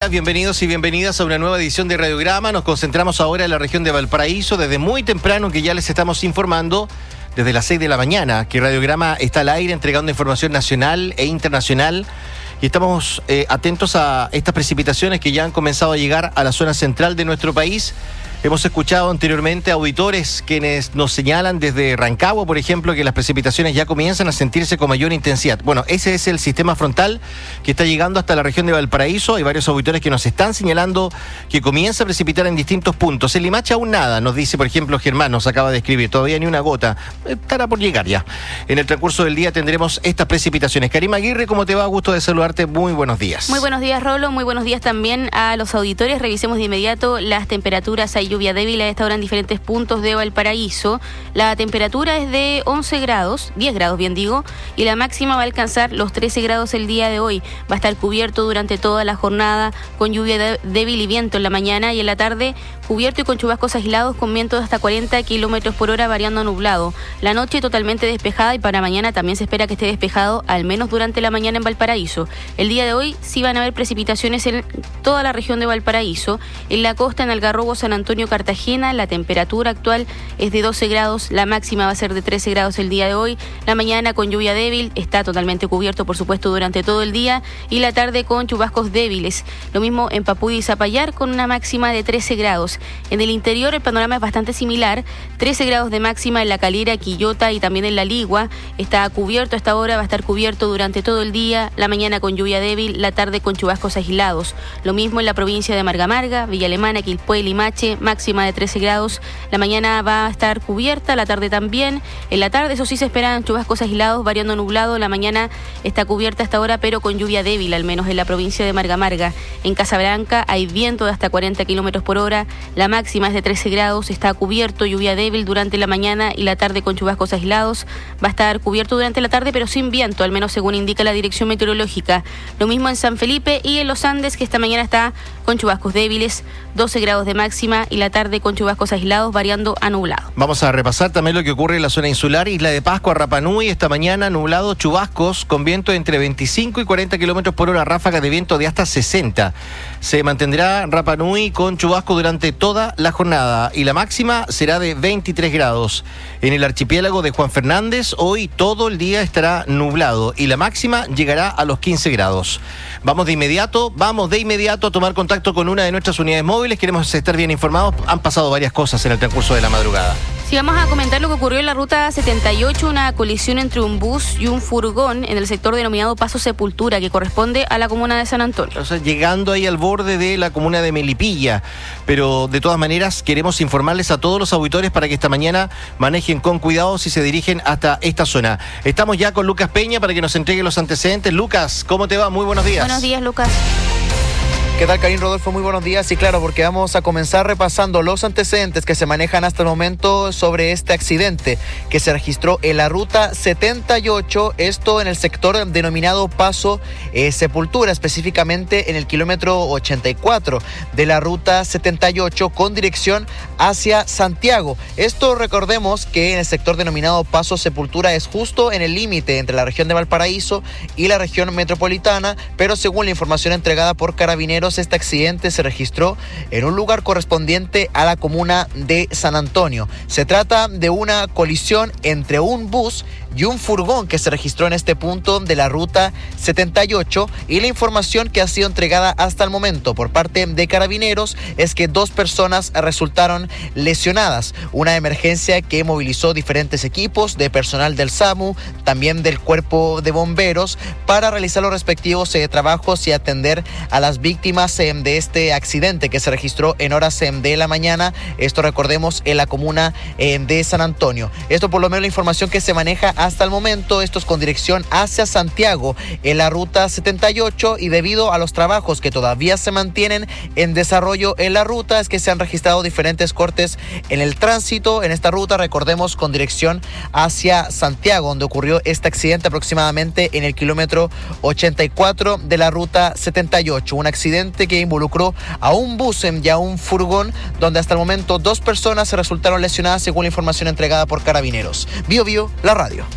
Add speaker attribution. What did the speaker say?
Speaker 1: Bienvenidos y bienvenidas a una nueva edición de Radiograma. Nos concentramos ahora en la región de Valparaíso desde muy temprano, que ya les estamos informando desde las 6 de la mañana que Radiograma está al aire entregando información nacional e internacional y estamos atentos a estas precipitaciones que ya han comenzado a llegar a la zona central de nuestro país. Hemos escuchado anteriormente a auditores quienes nos señalan desde Rancagua, por ejemplo, que las precipitaciones ya comienzan a sentirse con mayor intensidad. Bueno, ese es el sistema frontal que está llegando hasta la región de Valparaíso. Hay varios auditores que nos están señalando que comienza a precipitar en distintos puntos. En Limache aún nada, nos dice, por ejemplo, Germán, nos acaba de escribir, todavía ni una gota. Estará por llegar ya. En el transcurso del día tendremos estas precipitaciones. Karima Aguirre, ¿cómo te va? Gusto de saludarte. Muy buenos días.
Speaker 2: Muy buenos días, Rolo. Muy buenos días también a los auditores. Revisemos de inmediato las temperaturas. Hay lluvia débil a esta hora en diferentes puntos de Valparaíso. La temperatura es de 11 grados, 10 grados bien digo, y la máxima va a alcanzar los 13 grados el día de hoy. Va a estar cubierto durante toda la jornada con lluvia débil y viento en la mañana, y en la tarde cubierto y con chubascos aislados con viento de hasta 40 kilómetros por hora variando a nublado. La noche totalmente despejada, y para mañana también se espera que esté despejado, al menos durante la mañana en Valparaíso. El día de hoy sí van a haber precipitaciones en toda la región de Valparaíso. En la costa, en Algarrobo, San Antonio, Cartagena, la temperatura actual es de 12 grados, la máxima va a ser de 13 grados el día de hoy. La mañana con lluvia débil, está totalmente cubierto por supuesto durante todo el día, y la tarde con chubascos débiles. Lo mismo en Papúa y Zapallar con una máxima de 13 grados. En el interior el panorama es bastante similar, 13 grados de máxima en La Calera, Quillota y también en La Ligua. Está cubierto a esta hora, va a estar cubierto durante todo el día, la mañana con lluvia débil, la tarde con chubascos aislados. Lo mismo en la provincia de Marga Marga, Villa Alemana, Quilpué, Limache, máxima de 13 grados. La mañana va a estar cubierta, la tarde también. En la tarde, eso sí, se esperan chubascos aislados, variando nublado. La mañana está cubierta hasta ahora, pero con lluvia débil, al menos en la provincia de Marga Marga. En Casablanca hay viento de hasta 40 kilómetros por hora. La máxima es de 13 grados, está cubierto, lluvia débil durante la mañana y la tarde con chubascos aislados. Va a estar cubierto durante la tarde, pero sin viento, al menos según indica la dirección meteorológica. Lo mismo en San Felipe y en Los Andes, que esta mañana está con chubascos débiles, 12 grados de máxima, y la tarde con chubascos aislados variando a nublado.
Speaker 1: Vamos a repasar también lo que ocurre en la zona insular. Isla de Pascua, Rapa Nui, esta mañana nublado, chubascos con viento entre 25 y 40 kilómetros por hora, ráfaga de viento de hasta 60. Se mantendrá Rapa Nui con chubascos durante toda la jornada y la máxima será de 23 grados. En el archipiélago de Juan Fernández, hoy todo el día estará nublado y la máxima llegará a los 15 grados. Vamos de inmediato a tomar contacto con una de nuestras unidades móviles. Queremos estar bien informados. Han pasado varias cosas en el transcurso de la madrugada.
Speaker 2: Sí, vamos a comentar lo que ocurrió en la ruta 78, una colisión entre un bus y un furgón en el sector denominado Paso Sepultura, que corresponde a la comuna de San Antonio.
Speaker 1: O sea, llegando ahí al borde de la comuna de Melipilla, pero de todas maneras queremos informarles a todos los auditores para que esta mañana manejen con cuidado si se dirigen hasta esta zona. Estamos ya con Lucas Peña para que nos entregue los antecedentes. Lucas, ¿cómo te va? Muy buenos días.
Speaker 2: Buenos días, Lucas.
Speaker 3: ¿Qué tal, Karim, Rodolfo? Muy buenos días. Y claro, porque vamos a comenzar repasando los antecedentes que se manejan hasta el momento sobre este accidente que se registró en la ruta 78, esto en el sector denominado Paso Sepultura, específicamente en el kilómetro 84 de la ruta 78 con dirección hacia Santiago. Esto, recordemos que en el sector denominado Paso Sepultura es justo en el límite entre la región de Valparaíso y la región metropolitana, pero según la información entregada por Carabineros, este accidente se registró en un lugar correspondiente a la comuna de San Antonio. Se trata de una colisión entre un bus y un furgón que se registró en este punto de la ruta 78, y la información que ha sido entregada hasta el momento por parte de Carabineros es que 2 personas resultaron lesionadas. Una emergencia que movilizó diferentes equipos de personal del SAMU, también del Cuerpo de Bomberos, para realizar los respectivos trabajos y atender a las víctimas de este accidente que se registró en horas de la mañana. Esto, recordemos, en la comuna de San Antonio. Esto por lo menos la información que se maneja hasta el momento. Esto es con dirección hacia Santiago en la ruta 78, y debido a los trabajos que todavía se mantienen en desarrollo en la ruta es que se han registrado diferentes cortes en el tránsito en esta ruta, recordemos, con dirección hacia Santiago, donde ocurrió este accidente aproximadamente en el kilómetro 84 de la ruta 78. Un accidente que involucró a un bus y a un furgón, donde hasta el momento 2 personas resultaron lesionadas según la información entregada por Carabineros. Bio, la radio.